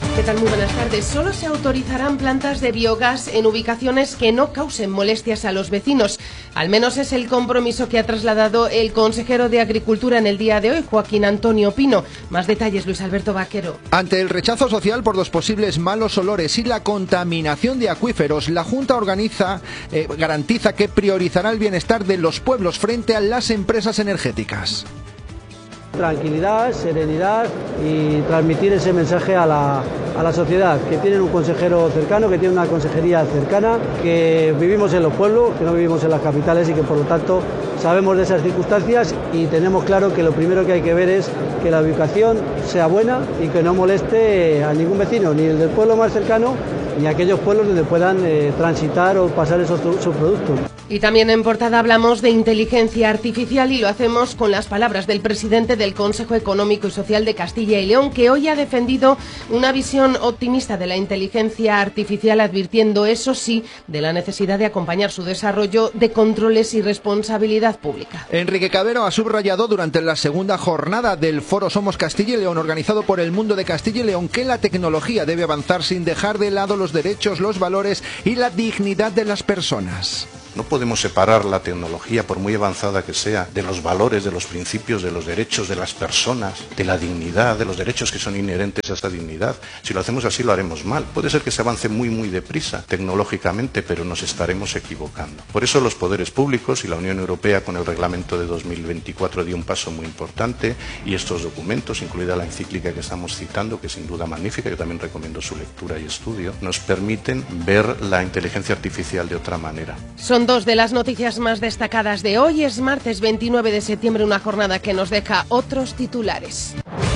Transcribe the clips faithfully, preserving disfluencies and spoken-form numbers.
¿Qué tal? Muy buenas tardes. Solo se autorizarán plantas de biogás en ubicaciones que no causen molestias a los vecinos. Al menos es el compromiso que ha trasladado el consejero de Agricultura en el día de hoy, Joaquín Antonio Pino. Más detalles, Luis Alberto Vaquero. Ante el rechazo social por los posibles malos olores y la contaminación de acuíferos, la Junta organiza, eh, garantiza que priorizará el bienestar de los pueblos frente a las empresas energéticas. Tranquilidad, serenidad y transmitir ese mensaje a la, a la sociedad, que tienen un consejero cercano, que tiene una consejería cercana, que vivimos en los pueblos, que no vivimos en las capitales y que por lo tanto sabemos de esas circunstancias y tenemos claro que lo primero que hay que ver es que la ubicación sea buena y que no moleste a ningún vecino, ni el del pueblo más cercano, ni aquellos pueblos donde puedan eh, transitar o pasar esos subproductos. Y también en portada hablamos de inteligencia artificial y lo hacemos con las palabras del presidente del Consejo Económico y Social de Castilla y León, que hoy ha defendido una visión optimista de la inteligencia artificial, advirtiendo, eso sí, de la necesidad de acompañar su desarrollo de controles y responsabilidad pública. Enrique Cabero ha subrayado durante la segunda jornada del Foro Somos Castilla y León, organizado por el Mundo de Castilla y León, que la tecnología debe avanzar sin dejar de lado los derechos, los valores y la dignidad de las personas. No podemos separar la tecnología, por muy avanzada que sea, de los valores, de los principios, de los derechos de las personas, de la dignidad, de los derechos que son inherentes a esa dignidad. Si lo hacemos así, lo haremos mal. Puede ser que se avance muy, muy deprisa tecnológicamente, pero nos estaremos equivocando. Por eso los poderes públicos y la Unión Europea, con el reglamento de dos mil veinticuatro, dio un paso muy importante, y estos documentos, incluida la encíclica que estamos citando, que es sin duda magnífica, yo también recomiendo su lectura y estudio, nos permiten ver la inteligencia artificial de otra manera. Son dos de las noticias más destacadas de hoy. Es martes veintinueve de septiembre, una jornada que nos deja otros titulares.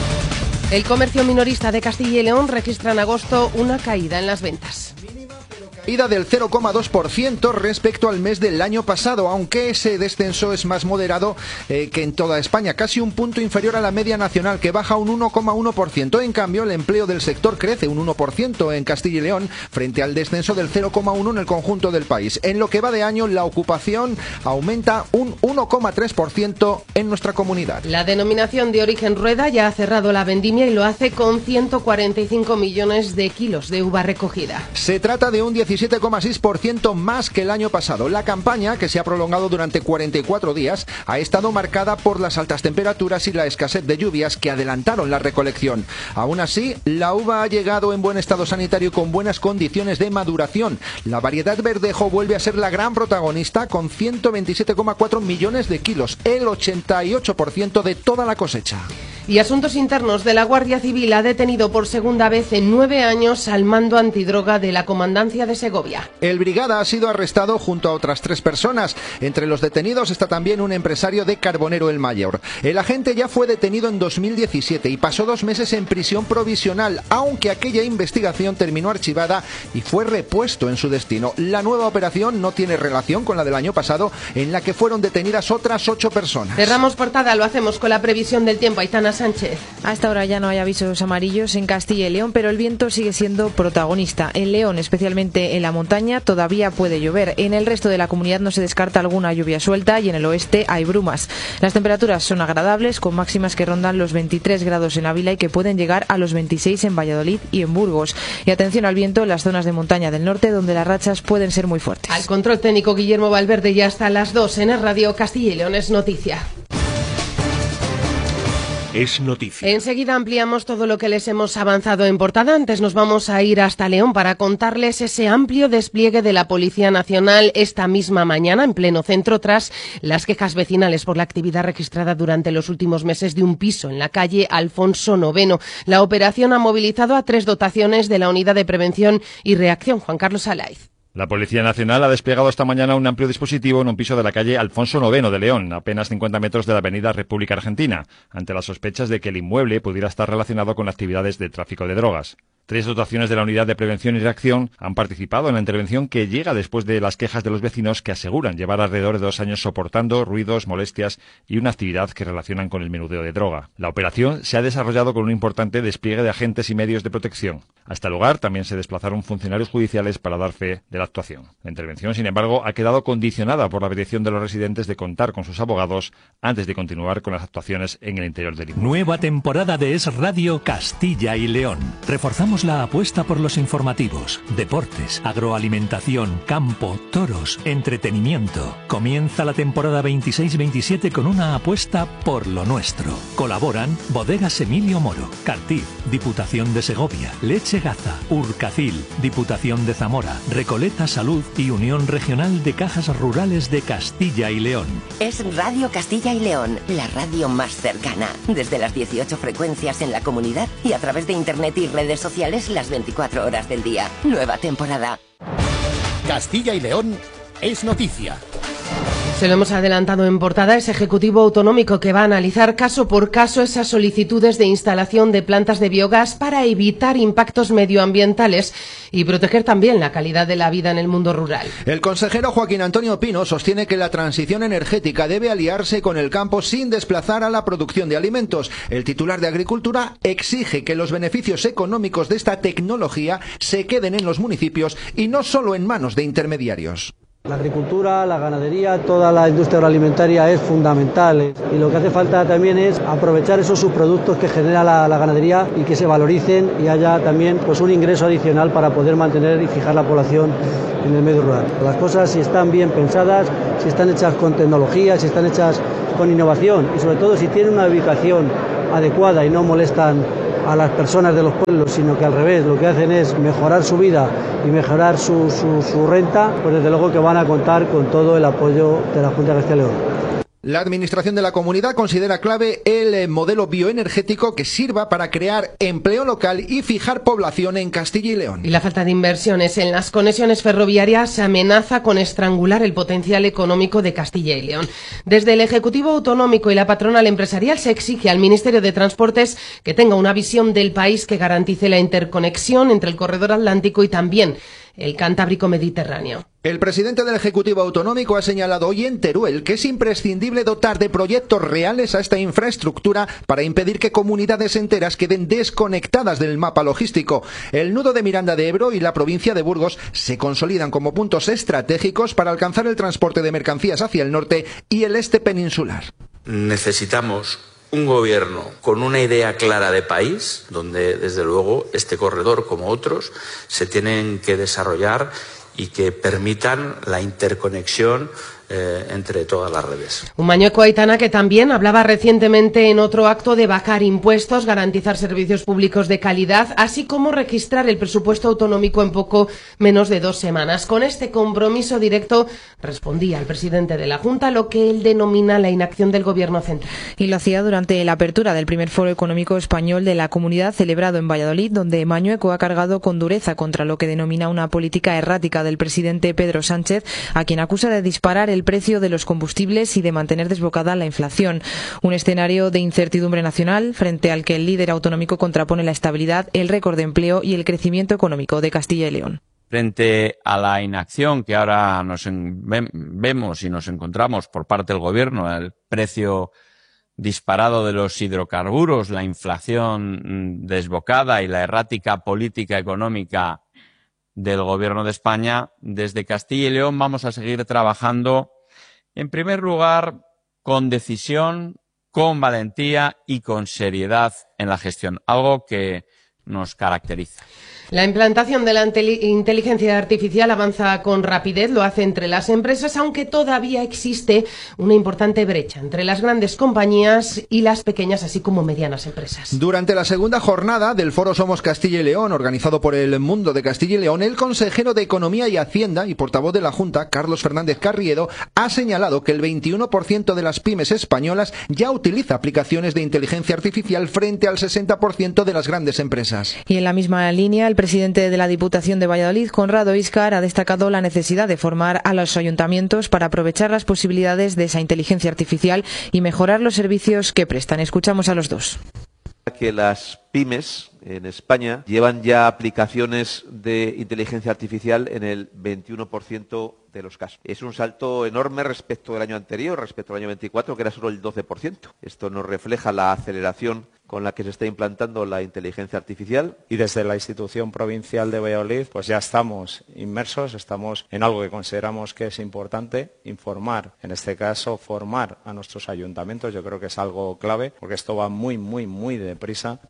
El comercio minorista de Castilla y León registra en agosto una caída en las ventas. Caída del cero coma dos por ciento respecto al mes del año pasado, aunque ese descenso es más moderado eh, que en toda España, casi un punto inferior a la media nacional, que baja un uno coma uno por ciento. En cambio, el empleo del sector crece un uno por ciento en Castilla y León, frente al descenso del cero coma uno por ciento en el conjunto del país. En lo que va de año, la ocupación aumenta un uno coma tres por ciento en nuestra comunidad. La denominación de origen Rueda ya ha cerrado la vendimia y lo hace con ciento cuarenta y cinco millones de kilos de uva recogida. Se trata de un diecisiete coma seis por ciento más que el año pasado. La campaña, que se ha prolongado durante cuarenta y cuatro días, ha estado marcada por las altas temperaturas y la escasez de lluvias que adelantaron la recolección. Aún así, la uva ha llegado en buen estado sanitario y con buenas condiciones de maduración. La variedad Verdejo vuelve a ser la gran protagonista, con ciento veintisiete coma cuatro millones de kilos, el ochenta y ocho por ciento de toda la cosecha. Y Asuntos Internos de la Guardia Civil ha detenido por segunda vez en nueve años al mando antidroga de la Comandancia de Segovia. El brigada ha sido arrestado junto a otras tres personas. Entre los detenidos está también un empresario de Carbonero el Mayor. El agente ya fue detenido en dos mil diecisiete y pasó dos meses en prisión provisional, aunque aquella investigación terminó archivada y fue repuesto en su destino. La nueva operación no tiene relación con la del año pasado, en la que fueron detenidas otras ocho personas. Cerramos portada, lo hacemos con la previsión del tiempo. Aitana Sánchez. A esta hora ya no hay avisos amarillos en Castilla y León, pero el viento sigue siendo protagonista. En León, especialmente en la montaña, todavía puede llover. En el resto de la comunidad no se descarta alguna lluvia suelta y en el oeste hay brumas. Las temperaturas son agradables, con máximas que rondan los veintitrés grados en Ávila y que pueden llegar a los veintiséis en Valladolid y en Burgos. Y atención al viento en las zonas de montaña del norte, donde las rachas pueden ser muy fuertes. Al control técnico Guillermo Valverde, y hasta las dos en el Radio Castilla y León es noticia. Es noticia. Enseguida ampliamos todo lo que les hemos avanzado en portada. Antes nos vamos a ir hasta León para contarles ese amplio despliegue de la Policía Nacional esta misma mañana en pleno centro, tras las quejas vecinales por la actividad registrada durante los últimos meses de un piso en la calle Alfonso noveno. La operación ha movilizado a tres dotaciones de la Unidad de Prevención y Reacción. Juan Carlos Alaiz. La Policía Nacional ha desplegado esta mañana un amplio dispositivo en un piso de la calle Alfonso noveno de León, a apenas cincuenta metros de la avenida República Argentina, ante las sospechas de que el inmueble pudiera estar relacionado con actividades de tráfico de drogas. Tres dotaciones de la Unidad de Prevención y Reacción han participado en la intervención, que llega después de las quejas de los vecinos, que aseguran llevar alrededor de dos años soportando ruidos, molestias y una actividad que relacionan con el menudeo de droga. La operación se ha desarrollado con un importante despliegue de agentes y medios de protección. Hasta el lugar también se desplazaron funcionarios judiciales para dar fe de la actuación. La intervención, sin embargo, ha quedado condicionada por la petición de los residentes de contar con sus abogados antes de continuar con las actuaciones en el interior del inmueble. Nueva temporada de Es Radio Castilla y León. Reforzamos Hacemos la apuesta por los informativos, deportes, agroalimentación, campo, toros, entretenimiento. Comienza la temporada veintiséis veintisiete con una apuesta por lo nuestro. Colaboran Bodegas Emilio Moro, Cartiz, Diputación de Segovia, Leche Gaza, Urcacil, Diputación de Zamora, Recoleta Salud y Unión Regional de Cajas Rurales de Castilla y León. Es Radio Castilla y León, la radio más cercana. Desde las dieciocho frecuencias en la comunidad y a través de internet y redes sociales las veinticuatro horas del día. Nueva temporada. Castilla y León es noticia. Se lo hemos adelantado en portada, ese Ejecutivo Autonómico que va a analizar caso por caso esas solicitudes de instalación de plantas de biogás para evitar impactos medioambientales y proteger también la calidad de la vida en el mundo rural. El consejero Joaquín Antonio Pino sostiene que la transición energética debe aliarse con el campo sin desplazar a la producción de alimentos. El titular de Agricultura exige que los beneficios económicos de esta tecnología se queden en los municipios y no solo en manos de intermediarios. La agricultura, la ganadería, toda la industria agroalimentaria es fundamental y lo que hace falta también es aprovechar esos subproductos que genera la, la ganadería y que se valoricen y haya también pues un ingreso adicional para poder mantener y fijar la población en el medio rural. Las cosas, si están bien pensadas, si están hechas con tecnología, si están hechas con innovación y sobre todo si tienen una ubicación adecuada y no molestan a las personas de los pueblos, sino que al revés, lo que hacen es mejorar su vida y mejorar su, su, su renta, pues desde luego que van a contar con todo el apoyo de la Junta de Castilla y León. La Administración de la Comunidad considera clave el modelo bioenergético que sirva para crear empleo local y fijar población en Castilla y León. Y la falta de inversiones en las conexiones ferroviarias amenaza con estrangular el potencial económico de Castilla y León. Desde el Ejecutivo Autonómico y la patronal empresarial se exige al Ministerio de Transportes que tenga una visión del país que garantice la interconexión entre el corredor atlántico y también el Cantábrico Mediterráneo. El presidente del Ejecutivo Autonómico ha señalado hoy en Teruel que es imprescindible dotar de proyectos reales a esta infraestructura para impedir que comunidades enteras queden desconectadas del mapa logístico. El nudo de Miranda de Ebro y la provincia de Burgos se consolidan como puntos estratégicos para alcanzar el transporte de mercancías hacia el norte y el este peninsular. Necesitamos un gobierno con una idea clara de país, donde desde luego este corredor, como otros, se tienen que desarrollar y que permitan la interconexión eh, entre todas las redes. Un mañueco Aitana que también hablaba recientemente en otro acto de bajar impuestos, garantizar servicios públicos de calidad, así como registrar el presupuesto autonómico en poco menos de dos semanas. Con este compromiso directo respondía el presidente de la Junta lo que él denomina la inacción del Gobierno central. Y lo hacía durante la apertura del primer Foro Económico Español de la Comunidad celebrado en Valladolid, donde Mañueco ha cargado con dureza contra lo que denomina una política errática del presidente Pedro Sánchez, a quien acusa de disparar el precio de los combustibles y de mantener desbocada la inflación. Un escenario de incertidumbre nacional frente al que el líder autonómico contrapone la estabilidad, el récord de empleo y el crecimiento económico de Castilla y León. Frente a la inacción que ahora nos en, ve, vemos y nos encontramos por parte del Gobierno, el precio disparado de los hidrocarburos, la inflación desbocada y la errática política económica del Gobierno de España, desde Castilla y León vamos a seguir trabajando, en primer lugar, con decisión, con valentía y con seriedad en la gestión, algo que nos caracteriza. La implantación de la inteligencia artificial avanza con rapidez, lo hace entre las empresas, aunque todavía existe una importante brecha entre las grandes compañías y las pequeñas, así como medianas empresas. Durante la segunda jornada del Foro Somos Castilla y León, organizado por el Mundo de Castilla y León, el consejero de Economía y Hacienda y portavoz de la Junta, Carlos Fernández Carriedo, ha señalado que el veintiuno por ciento de las pymes españolas ya utiliza aplicaciones de inteligencia artificial frente al sesenta por ciento de las grandes empresas. Y en la misma línea, el presidente de la Diputación de Valladolid, Conrado Íscar, ha destacado la necesidad de formar a los ayuntamientos para aprovechar las posibilidades de esa inteligencia artificial y mejorar los servicios que prestan. Escuchamos a los dos. Que las pymes en España llevan ya aplicaciones de inteligencia artificial en el veintiuno por ciento de los casos. Es un salto enorme respecto del año anterior, respecto al año veinticuatro, que era solo el doce por ciento. Esto nos refleja la aceleración con la que se está implantando la inteligencia artificial. Y desde la institución provincial de Valladolid, pues ya estamos inmersos, estamos en algo que consideramos que es importante, informar, en este caso formar a nuestros ayuntamientos. Yo creo que es algo clave, porque esto va muy, muy, muy deprisa.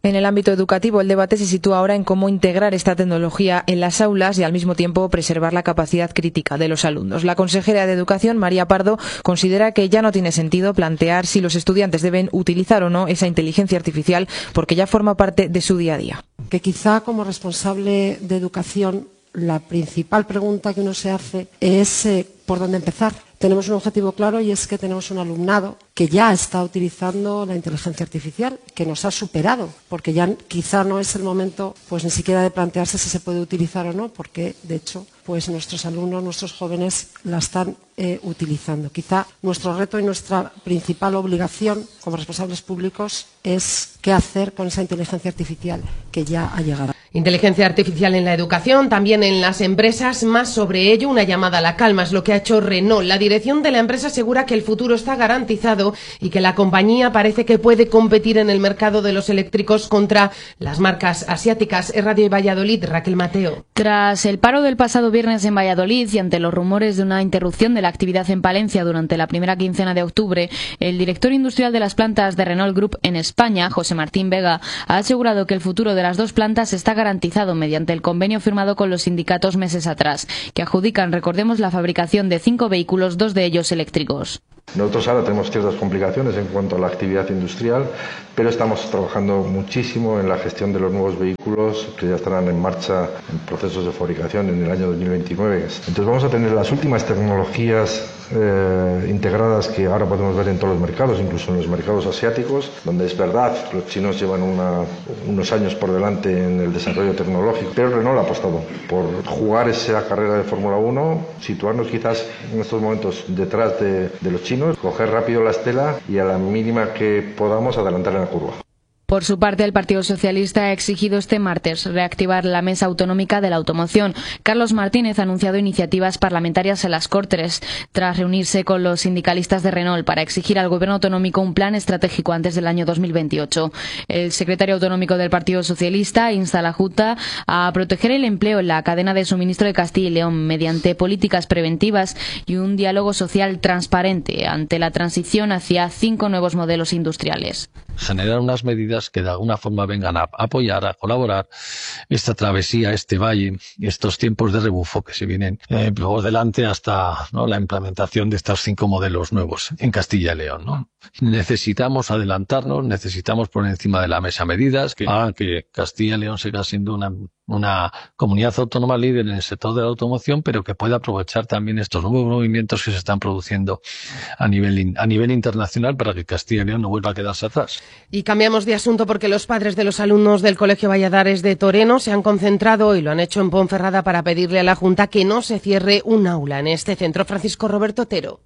En el ámbito educativo, el debate se sitúa ahora en cómo integrar esta tecnología en las aulas y al mismo tiempo preservar la capacidad crítica de los alumnos. La consejera de Educación, María Pardo, considera que ya no tiene sentido plantear si los estudiantes deben utilizar o no esa inteligencia artificial porque ya forma parte de su día a día. Que quizá como responsable de educación la principal pregunta que uno se hace es eh, ¿por dónde empezar? Tenemos un objetivo claro y es que tenemos un alumnado que ya está utilizando la inteligencia artificial, que nos ha superado, porque ya quizá no es el momento pues ni siquiera de plantearse si se puede utilizar o no, porque de hecho pues nuestros alumnos, nuestros jóvenes la están eh, utilizando. Quizá nuestro reto y nuestra principal obligación como responsables públicos es qué hacer con esa inteligencia artificial que ya ha llegado. Inteligencia artificial en la educación, también en las empresas. Más sobre ello, una llamada a la calma es lo que ha hecho Renault. La dirección de la empresa asegura que el futuro está garantizado y que la compañía parece que puede competir en el mercado de los eléctricos contra las marcas asiáticas. Es Radio Valladolid, Raquel Mateo. Tras el paro del pasado viernes en Valladolid y ante los rumores de una interrupción de la actividad en Palencia durante la primera quincena de octubre, el director industrial de las plantas de Renault Group en España, José Martín Vega, ha asegurado que el futuro de las dos plantas está garantizado garantizado mediante el convenio firmado con los sindicatos meses atrás, que adjudican, recordemos, la fabricación de cinco vehículos, dos de ellos eléctricos. Nosotros ahora tenemos ciertas complicaciones en cuanto a la actividad industrial, pero estamos trabajando muchísimo en la gestión de los nuevos vehículos que ya estarán en marcha en procesos de fabricación en el año dos mil veintinueve. Entonces vamos a tener las últimas tecnologías eh, integradas que ahora podemos ver en todos los mercados, incluso en los mercados asiáticos, donde es verdad que los chinos llevan una, unos años por delante en el desarrollo tecnológico, pero Renault ha apostado por jugar esa carrera de Fórmula uno, situarnos quizás en estos momentos detrás de, de los chinos, coger rápido la estela y a la mínima que podamos adelantar en la curva. Por su parte, el Partido Socialista ha exigido este martes reactivar la Mesa Autonómica de la Automoción. Carlos Martínez ha anunciado iniciativas parlamentarias en las Cortes tras reunirse con los sindicalistas de Renault para exigir al Gobierno autonómico un plan estratégico antes del año dos mil veintiocho. El secretario autonómico del Partido Socialista insta a la Junta a proteger el empleo en la cadena de suministro de Castilla y León mediante políticas preventivas y un diálogo social transparente ante la transición hacia cinco nuevos modelos industriales. Generar unas medidas que de alguna forma vengan a apoyar, a colaborar esta travesía, este valle, estos tiempos de rebufo que se vienen eh, por delante hasta, ¿no?, la implementación de estos cinco modelos nuevos en Castilla y León, ¿no? Necesitamos adelantarnos, necesitamos poner encima de la mesa medidas que hagan que Castilla y León siga siendo una, una comunidad autónoma líder en el sector de la automoción, pero que pueda aprovechar también estos nuevos movimientos que se están produciendo a nivel, a nivel internacional para que Castilla y León no vuelva a quedarse atrás. Y cambiamos de asunto porque los padres de los alumnos del Colegio Valladares de Toreno se han concentrado y lo han hecho en Ponferrada para pedirle a la Junta que no se cierre un aula en este centro. Francisco Roberto Otero.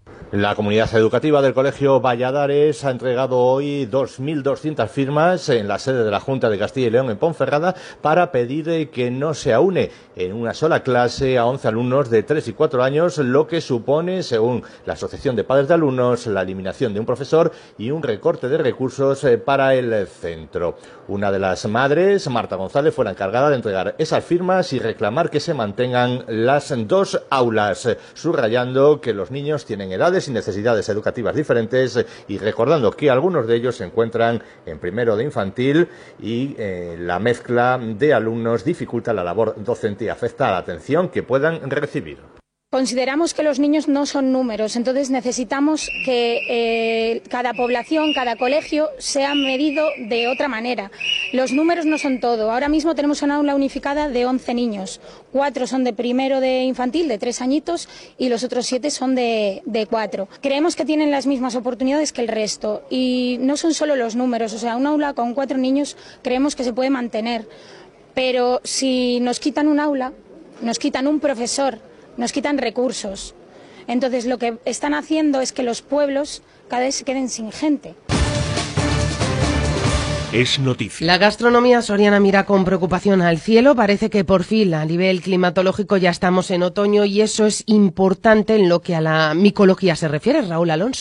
La comunidad educativa del Colegio Valladares ha entregado hoy dos mil doscientas firmas en la sede de la Junta de Castilla y León en Ponferrada para pedir que no se aúne en una sola clase a once alumnos de tres y cuatro años, lo que supone, según la Asociación de Padres de Alumnos, la eliminación de un profesor y un recorte de recursos para el centro. Una de las madres, Marta González, fue la encargada de entregar esas firmas y reclamar que se mantengan las dos aulas, subrayando que los niños tienen edades y necesidades educativas diferentes y recordando que algunos de ellos se encuentran en primero de infantil y eh, la mezcla de alumnos dificulta la labor docente y afecta a la atención que puedan recibir. Consideramos que los niños no son números, entonces necesitamos que eh, cada población, cada colegio sea medido de otra manera. Los números no son todo. Ahora mismo tenemos una aula unificada de once niños. Cuatro son de primero de infantil, de tres añitos, y los otros siete son de, de cuatro. Creemos que tienen las mismas oportunidades que el resto y no son solo los números. O sea, una aula con cuatro niños creemos que se puede mantener, pero si nos quitan un aula, nos quitan un profesor, nos quitan recursos. Entonces lo que están haciendo es que los pueblos cada vez se queden sin gente. Es noticia. La gastronomía soriana mira con preocupación al cielo. Parece que por fin a nivel climatológico ya estamos en otoño y eso es importante en lo que a la micología se refiere. Raúl Alonso.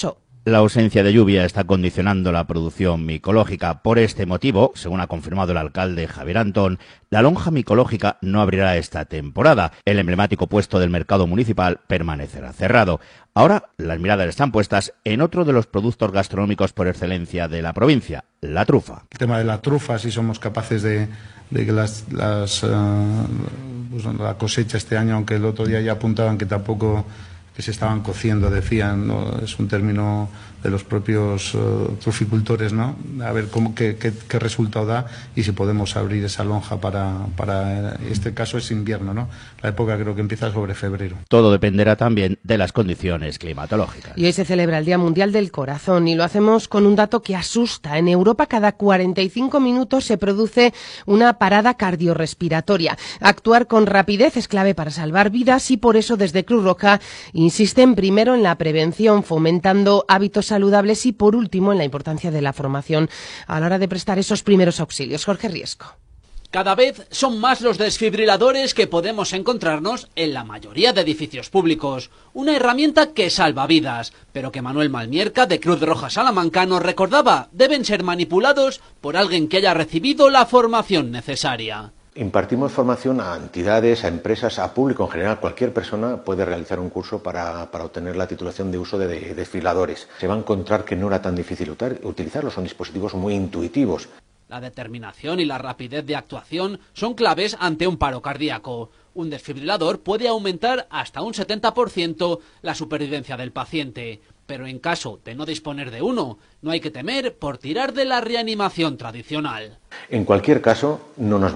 La ausencia de lluvia está condicionando la producción micológica. Por este motivo, según ha confirmado el alcalde Javier Antón, la lonja micológica no abrirá esta temporada. El emblemático puesto del mercado municipal permanecerá cerrado. Ahora las miradas están puestas en otro de los productos gastronómicos por excelencia de la provincia, la trufa. El tema de la trufa, si somos capaces de, de que las, las, uh, pues la cosecha este año, aunque el otro día ya apuntaban que tampoco que se estaban cociendo, decían, ¿no? Es un término de los propios uh, truficultores, ¿no? A ver cómo, qué, qué, qué resultado da y si podemos abrir esa lonja para, para este caso es invierno, ¿no? La época creo que empieza sobre febrero. Todo dependerá también de las condiciones climatológicas. Y hoy se celebra el Día Mundial del Corazón y lo hacemos con un dato que asusta. En Europa cada cuarenta y cinco minutos se produce una parada cardiorrespiratoria. Actuar con rapidez es clave para salvar vidas y por eso desde Cruz Roja insisten primero en la prevención, fomentando hábitos saludables y por último en la importancia de la formación a la hora de prestar esos primeros auxilios. Jorge Riesco. Cada vez son más los desfibriladores que podemos encontrarnos en la mayoría de edificios públicos. Una herramienta que salva vidas, pero que Manuel Malmierca de Cruz Roja Salamanca nos recordaba deben ser manipulados por alguien que haya recibido la formación necesaria. Impartimos formación a entidades, a empresas, a público en general. Cualquier persona puede realizar un curso para, para obtener la titulación de uso de, de desfibriladores. Se va a encontrar que no era tan difícil utilizarlos, son dispositivos muy intuitivos. La determinación y la rapidez de actuación son claves ante un paro cardíaco. Un desfibrilador puede aumentar hasta un setenta por ciento la supervivencia del paciente. Pero en caso de no disponer de uno, no hay que temer por tirar de la reanimación tradicional. En cualquier caso, no nos